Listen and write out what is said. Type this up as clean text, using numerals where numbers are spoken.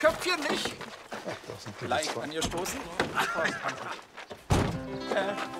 Köpfchen nicht. Das sind die Leicht zwei. an ihr stoßen.